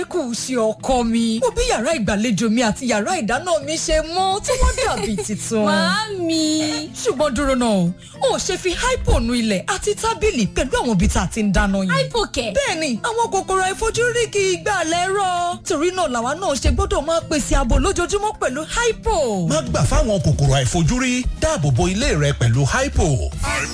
kò sí ọkọ mi. Mo bí yàrá ìgbàlejò mi àti yàrá ìdáná mi ṣe mọ́ tí wọ́n dàbí tuntun. Màámi. Ṣùgbọ́n dúró náà, o ṣe fi hypo nu ilẹ̀ àti tábìlì pẹ̀lú àwọn ibi tá a ti ń dáná yìí. Hypo kẹ̀. Bẹ́ẹ̀ni, àwọn kòkòrò àìfojúrí kì í gbà lẹ́rọ̀. Torí náà làwa náà ṣe gbọ́dọ̀ máa pèsè ààbò lójoojúmọ́ pẹ̀lú hypo. Má gbà fáwọn kòkòrò àìfojúrí, dáàbò bo ilé rẹ pẹ̀lú hypo.